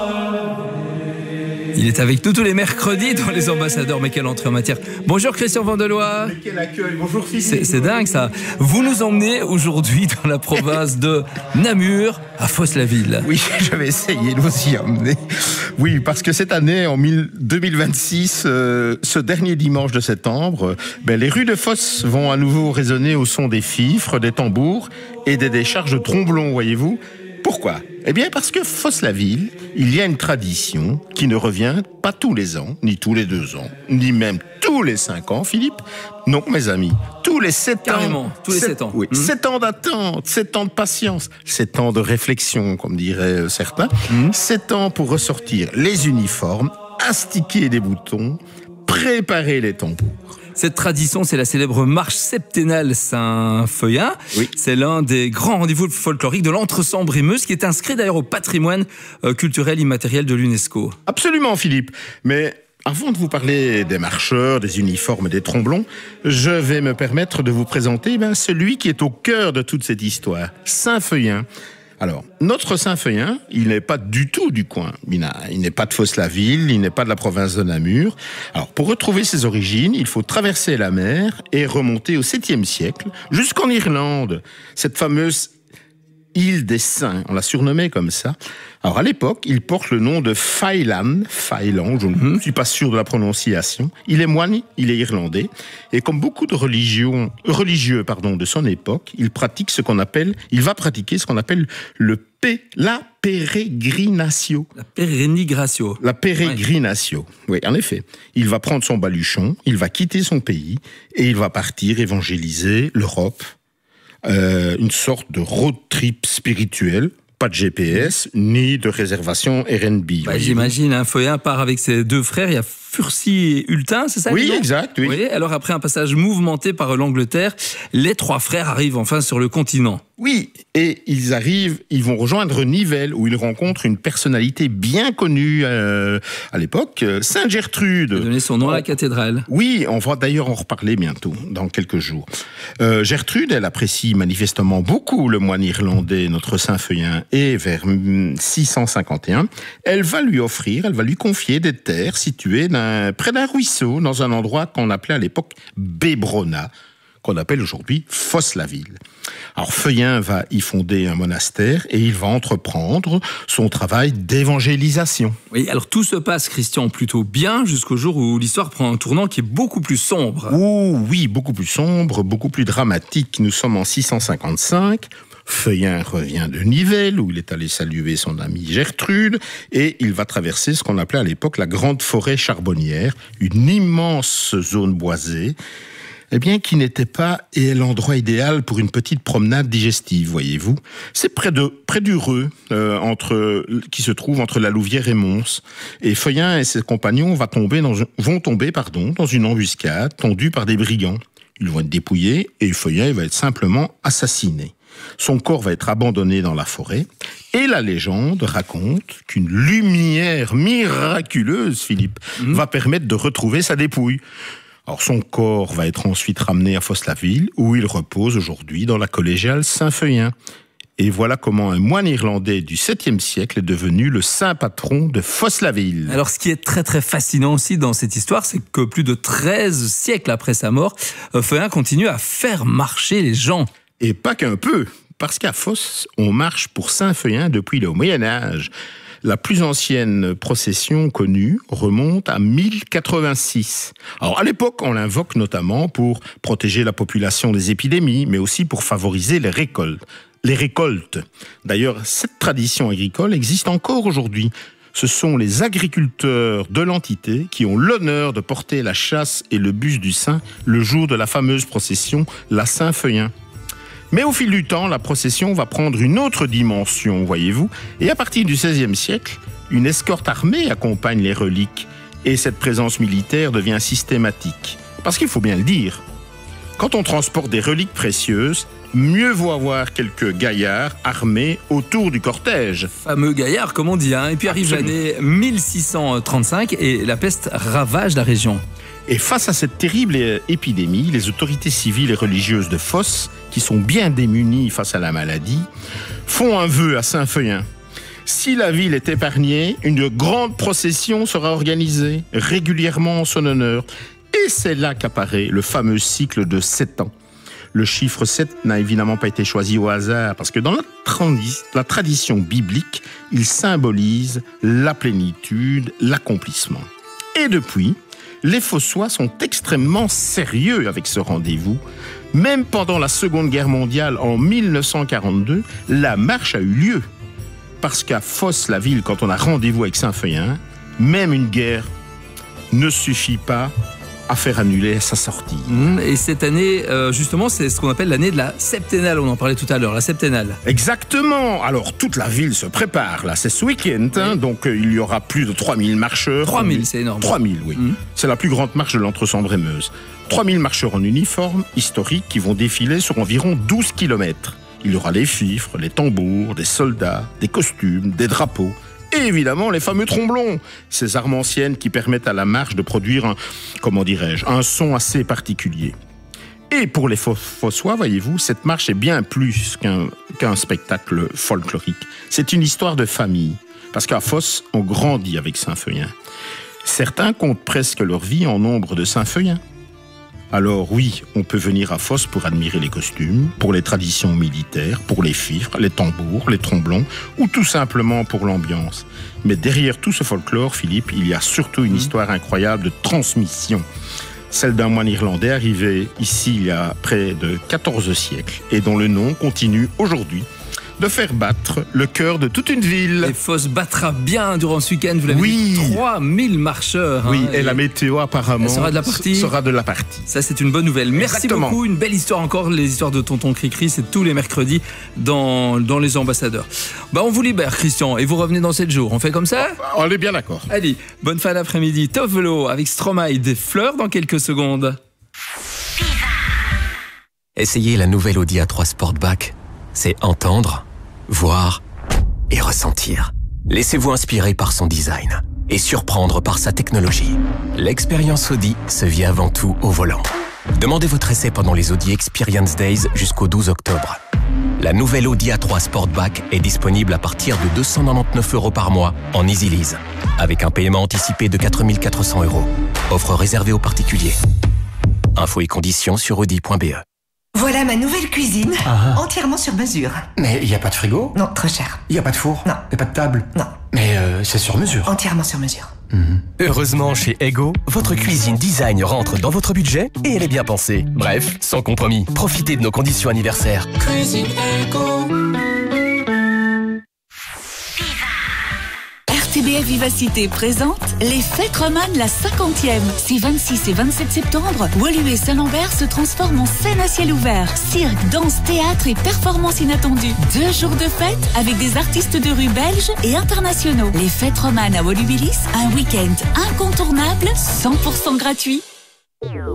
Il est avec nous tous les mercredis dans Les Ambassadeurs, mais quelle entrée en matière. Bonjour Christian Vandelois. Mais quel accueil, bonjour Philippe. C'est dingue ça. Vous nous emmenez aujourd'hui dans la province de Namur, à Fosse-la-Ville. Oui, je vais essayer de vous y emmener. Oui, parce que cette année, en 2026, ce dernier dimanche de septembre, les rues de Fosse vont à nouveau résonner au son des fifres, des tambours et des décharges de tromblons, voyez-vous. Pourquoi ? Eh bien parce que Fosse-la-Ville, il y a une tradition qui ne revient pas tous les ans, ni tous les 2 ans, ni même tous les 5 ans, Philippe. Non, mes amis, tous les 7 ans. Carrément, tous les 7 ans. Oui, 7 ans d'attente, 7 ans de patience, 7 ans de réflexion, comme diraient certains. 7 ans pour ressortir les uniformes, astiquer des boutons, préparer les tambours. Cette tradition, c'est la célèbre marche septénale Saint-Feuillin. Oui. C'est l'un des grands rendez-vous folkloriques de l'Entre-Sambre-et-Meuse, qui est inscrit d'ailleurs au patrimoine culturel immatériel de l'UNESCO. Absolument, Philippe. Mais avant de vous parler des marcheurs, des uniformes et des tromblons, je vais me permettre de vous présenter celui qui est au cœur de toute cette histoire, Saint-Feuillin. Alors, notre Saint-Feuillin, il n'est pas du tout du coin. Il n'est pas de Fosse-la-Ville, il n'est pas de la province de Namur. Alors, pour retrouver ses origines, il faut traverser la mer et remonter au 7e siècle, jusqu'en Irlande. Cette fameuse île des Saints, on l'a surnommée comme ça. Alors, à l'époque, il porte le nom de Feilan, je ne suis pas sûr de la prononciation. Il est moine, il est irlandais. Et comme beaucoup de religieux de son époque, il va pratiquer ce qu'on appelle la pérégrinatio. La pérégrinatio. La pérégrinatio. Oui, en effet. Il va prendre son baluchon, il va quitter son pays et il va partir évangéliser l'Europe. Une sorte de road trip spirituel. Pas de GPS, ni de réservation Airbnb. J'imagine, Feuillin part avec ses 2 frères, il y a Furcy et Hultin, c'est ça? Oui, exact, oui. Oui. Alors après un passage mouvementé par l'Angleterre, les 3 frères arrivent enfin sur le continent. Oui, et ils vont rejoindre Nivelles, où ils rencontrent une personnalité bien connue à l'époque, Sainte Gertrude. Il a donné son nom à la cathédrale. Oui, on va d'ailleurs en reparler bientôt, dans quelques jours. Gertrude, elle apprécie manifestement beaucoup le moine irlandais, notre Saint-Feuillin, et vers 651, elle va lui confier des terres situées près d'un ruisseau, dans un endroit qu'on appelait à l'époque Bébrona, qu'on appelle aujourd'hui Fosse-la-Ville. Alors Feuillin va y fonder un monastère et il va entreprendre son travail d'évangélisation. Oui, alors tout se passe, Christian, plutôt bien jusqu'au jour où l'histoire prend un tournant qui est beaucoup plus sombre. Oh, oui, beaucoup plus sombre, beaucoup plus dramatique. Nous sommes en 655. Feuillin revient de Nivelles, où il est allé saluer son amie Gertrude, et il va traverser ce qu'on appelait à l'époque la grande forêt charbonnière, une immense zone boisée, qui n'était pas l'endroit idéal pour une petite promenade digestive, voyez-vous. C'est près du Reux, qui se trouve entre la Louvière et Mons. Et Feuillin et ses compagnons vont tomber dans une embuscade tendue par des brigands. Ils vont être dépouillés et Feuillin va être simplement assassiné. Son corps va être abandonné dans la forêt et la légende raconte qu'une lumière miraculeuse, Philippe, va permettre de retrouver sa dépouille. Alors son corps va être ensuite ramené à Fosse-la-Ville où il repose aujourd'hui dans la collégiale Saint-Feuillin. Et voilà comment un moine irlandais du 7e siècle est devenu le saint patron de Fosse-la-Ville. Alors ce qui est très très fascinant aussi dans cette histoire, c'est que plus de 13 siècles après sa mort, Feuillin continue à faire marcher les gens. Et pas qu'un peu, parce qu'à Fosse, on marche pour Saint-Feuillin depuis le Moyen-Âge. La plus ancienne procession connue remonte à 1086. Alors à l'époque, on l'invoque notamment pour protéger la population des épidémies, mais aussi pour favoriser les récoltes. D'ailleurs, cette tradition agricole existe encore aujourd'hui. Ce sont les agriculteurs de l'entité qui ont l'honneur de porter la châsse et le bus du saint le jour de la fameuse procession, la Saint-Feuillin. Mais au fil du temps, la procession va prendre une autre dimension, voyez-vous. Et à partir du XVIe siècle, une escorte armée accompagne les reliques. Et cette présence militaire devient systématique. Parce qu'il faut bien le dire, quand on transporte des reliques précieuses, mieux vaut avoir quelques gaillards armés autour du cortège. Fameux gaillards, comme on dit. Et puis arrive l'année 1635 et la peste ravage la région. Et face à cette terrible épidémie, les autorités civiles et religieuses de Fosse, qui sont bien démunies face à la maladie, font un vœu à Saint-Feuillin. Si la ville est épargnée, une grande procession sera organisée régulièrement en son honneur. Et c'est là qu'apparaît le fameux cycle de 7 ans. Le chiffre 7 n'a évidemment pas été choisi au hasard, parce que dans la tradition biblique, il symbolise la plénitude, l'accomplissement. Et depuis, les Fossois sont extrêmement sérieux avec ce rendez-vous. Même pendant la Seconde Guerre mondiale, en 1942, la marche a eu lieu. Parce qu'à Foss, la ville, quand on a rendez-vous avec Saint-Feuillin, même une guerre ne suffit pas à faire annuler sa sortie. Et cette année, justement, c'est ce qu'on appelle l'année de la septennale. On en parlait tout à l'heure, la septennale. Exactement. Alors, toute la ville se prépare. Là, c'est ce week-end. Hein, donc, il y aura plus de 3000 marcheurs. 3000, c'est énorme. 3000, oui. C'est la plus grande marche de l'Entre-Sambre et Meuse. 3000 marcheurs en uniforme historique qui vont défiler sur environ 12 km. Il y aura les fifres, les tambours, des soldats, des costumes, des drapeaux. Et évidemment, les fameux tromblons, ces armes anciennes qui permettent à la marche de produire un son assez particulier. Et pour les Fossois, voyez-vous, cette marche est bien plus qu'un spectacle folklorique. C'est une histoire de famille, parce qu'à Foss, on grandit avec Saint-Feuillin. Certains comptent presque leur vie en nombre de Saint-Feuillin. Alors oui, on peut venir à Foss pour admirer les costumes, pour les traditions militaires, pour les fifres, les tambours, les tromblons, ou tout simplement pour l'ambiance. Mais derrière tout ce folklore, Philippe, il y a surtout une histoire incroyable de transmission. Celle d'un moine irlandais arrivé ici il y a près de 14 siècles, et dont le nom continue aujourd'hui de faire battre le cœur de toute une ville. Et Foss battra bien durant ce week-end, vous l'avez dit, 3000 marcheurs. Oui, et la météo apparemment sera de la partie. Ça, c'est une bonne nouvelle. Merci beaucoup, une belle histoire encore. Les histoires de Tonton Cricri, c'est tous les mercredis dans les ambassadeurs. On vous libère, Christian, et vous revenez dans 7 jours. On fait comme ça? On est bien d'accord. Allez, bonne fin d'après-midi. Top Vélo avec Stromae, des fleurs dans quelques secondes. Essayez la nouvelle Audi A3 Sportback. C'est entendre, voir et ressentir. Laissez-vous inspirer par son design et surprendre par sa technologie. L'expérience Audi se vit avant tout au volant. Demandez votre essai pendant les Audi Experience Days jusqu'au 12 octobre. La nouvelle Audi A3 Sportback est disponible à partir de 299 € par mois en Easy Lease, avec un paiement anticipé de 4 400 €. Offre réservée aux particuliers. Infos et conditions sur audi.be. Voilà ma nouvelle cuisine, entièrement sur mesure. Mais il n'y a pas de frigo? Non, trop cher. Il n'y a pas de four? Non. Il n'y a pas de table? Non. Mais c'est sur mesure? Entièrement sur mesure. Heureusement, chez Ego, votre cuisine design rentre dans votre budget et elle est bien pensée. Bref, sans compromis. Profitez de nos conditions anniversaires. Cuisine Ego. RTBF Vivacité présente les Fêtes romanes, la 50e. Ces 26 et 27 septembre, Woluwe et Saint-Lambert se transforment en scène à ciel ouvert. Cirque, danse, théâtre et performances inattendues. 2 jours de fête avec des artistes de rue belges et internationaux. Les Fêtes romanes à Woluwe-Lys, un week-end incontournable, 100% gratuit.